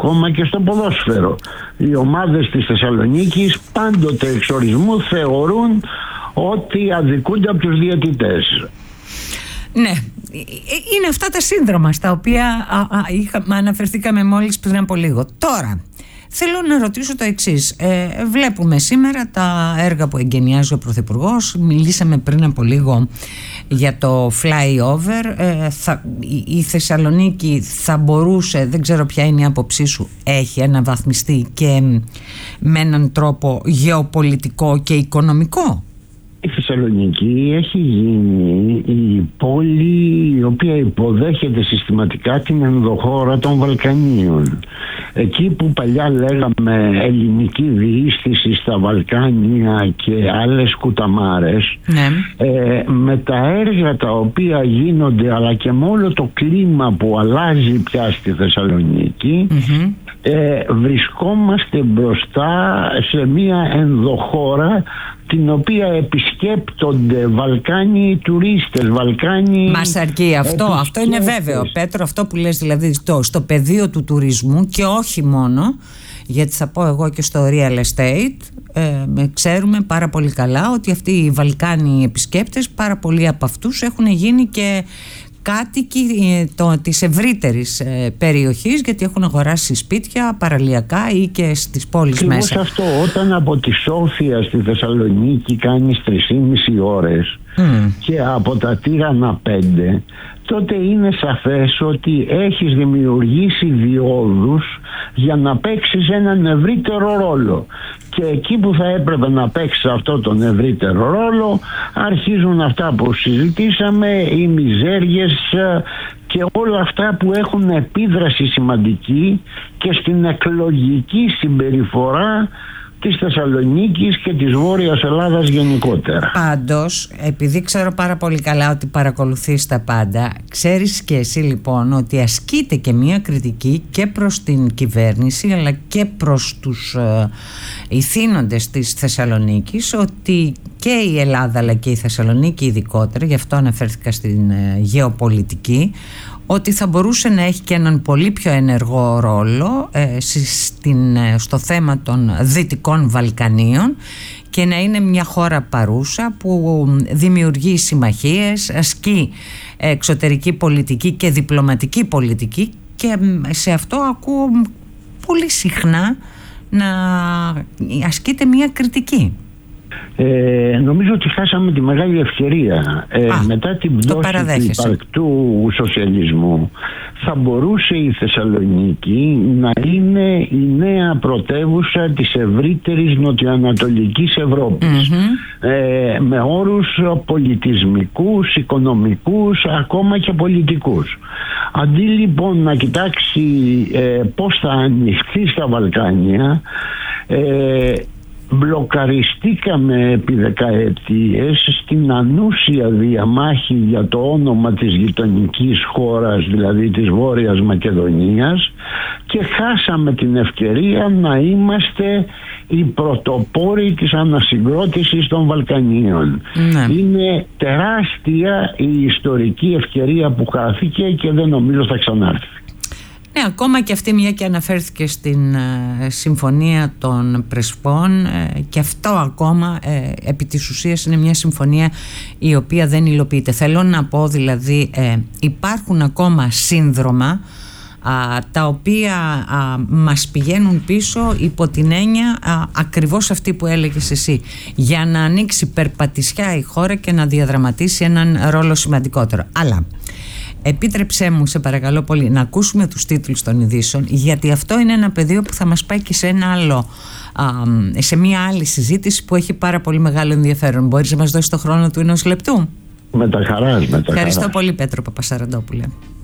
ακόμα και στο ποδόσφαιρο. Οι ομάδες της Θεσσαλονίκης πάντοτε εξ ορισμού θεωρούν ότι αδικούνται από τους διαιτητές. Ναι, είναι αυτά τα σύνδρομα στα οποία αναφερθήκαμε μόλις πριν από λίγο. Τώρα, θέλω να ρωτήσω το εξής. Βλέπουμε σήμερα τα έργα που εγκαινιάζει ο Πρωθυπουργός. Μιλήσαμε πριν από λίγο για το flyover. Η Θεσσαλονίκη θα μπορούσε, δεν ξέρω ποια είναι η άποψή σου, έχει αναβαθμιστεί και με έναν τρόπο γεωπολιτικό και οικονομικό. Η Θεσσαλονίκη έχει γίνει η πόλη η οποία υποδέχεται συστηματικά την ενδοχώρα των Βαλκανίων. Εκεί που παλιά λέγαμε ελληνική διείσθηση στα Βαλκάνια και άλλες κουταμάρες, ναι. Με τα έργα τα οποία γίνονται, αλλά και με όλο το κλίμα που αλλάζει πια στη Θεσσαλονίκη, βρισκόμαστε μπροστά σε μια ενδοχώρα την οποία επισκέπτονται Βαλκάνοι τουρίστες, Βαλκάνοι... Μας αρκεί αυτό είναι βέβαιο, Πέτρο, αυτό που λες, δηλαδή στο πεδίο του τουρισμού, και όχι μόνο, γιατί θα πω εγώ και στο real estate, ξέρουμε πάρα πολύ καλά ότι αυτοί οι Βαλκάνοι επισκέπτες, πάρα πολλοί από αυτούς έχουν γίνει και κάτοικοι της ευρύτερης περιοχής, γιατί έχουν αγοράσει σπίτια παραλιακά ή και στις πόλεις μέσα. Και αυτό, όταν από τη Σόφια στη Θεσσαλονίκη κάνεις 3,5 ώρες και από τα Τύρανα 5, τότε είναι σαφές ότι έχεις δημιουργήσει διόδους για να παίξεις έναν ευρύτερο ρόλο. Και εκεί που θα έπρεπε να παίξεις αυτό τον ευρύτερο ρόλο, αρχίζουν αυτά που συζητήσαμε, οι μιζέριες και όλα αυτά που έχουν επίδραση σημαντική και στην εκλογική συμπεριφορά της Θεσσαλονίκης και της Βόρειας Ελλάδας γενικότερα. Πάντως, επειδή ξέρω πάρα πολύ καλά ότι παρακολουθείς τα πάντα, ξέρεις και εσύ λοιπόν ότι ασκείται και μια κριτική και προς την κυβέρνηση αλλά και προς τους ηθήνοντες της Θεσσαλονίκης, ότι και η Ελλάδα αλλά και η Θεσσαλονίκη ειδικότερα, γι' αυτό αναφέρθηκα στην γεωπολιτική, ότι θα μπορούσε να έχει και έναν πολύ πιο ενεργό ρόλο στο θέμα των Δυτικών Βαλκανίων και να είναι μια χώρα παρούσα που δημιουργεί συμμαχίες, ασκεί εξωτερική πολιτική και διπλωματική πολιτική, και σε αυτό ακούω πολύ συχνά να ασκείται μια κριτική. Νομίζω ότι χάσαμε τη μεγάλη ευκαιρία. Μετά την πτώση του υπαρκτού σοσιαλισμού θα μπορούσε η Θεσσαλονίκη να είναι η νέα πρωτεύουσα της ευρύτερης νοτιοανατολικής Ευρώπης, με όρους πολιτισμικούς, οικονομικούς, ακόμα και πολιτικούς. Αντί λοιπόν να κοιτάξει πώς θα ανοιχτεί στα Βαλκάνια, μπλοκαριστήκαμε επί δεκαετίες στην ανούσια διαμάχη για το όνομα της γειτονικής χώρας, δηλαδή της Βόρειας Μακεδονίας, και χάσαμε την ευκαιρία να είμαστε οι πρωτοπόροι της ανασυγκρότησης των Βαλκανίων. Είναι τεράστια η ιστορική ευκαιρία που χάθηκε και δεν νομίζω θα ξανάρθει. Ναι, ακόμα και αυτή, μια και αναφέρθηκε στην συμφωνία των Πρεσπών, και αυτό ακόμα επί της ουσίας είναι μια συμφωνία η οποία δεν υλοποιείται. Θέλω να πω δηλαδή υπάρχουν ακόμα σύνδρομα τα οποία μας πηγαίνουν πίσω υπό την έννοια ακριβώς αυτή που έλεγες εσύ, για να ανοίξει περπατησιά η χώρα και να διαδραματίσει έναν ρόλο σημαντικότερο. Αλλά επίτρεψέ μου, σε παρακαλώ πολύ, να ακούσουμε τους τίτλους των ειδήσεων, γιατί αυτό είναι ένα πεδίο που θα μας πάει και σε ένα άλλο, σε μια άλλη συζήτηση που έχει πάρα πολύ μεγάλο ενδιαφέρον. Μπορείς να μας δώσεις το χρόνο του 1 λεπτού? Με τα χαράς. Ευχαριστώ πολύ, Πέτρο Παπασαραντόπουλε.